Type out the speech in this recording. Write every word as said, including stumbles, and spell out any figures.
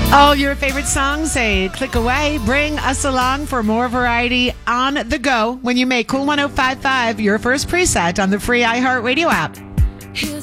All your favorite songs, a click away. Bring us along for more variety on the go when you make Cool one oh five point five your first preset on the free iHeartRadio app.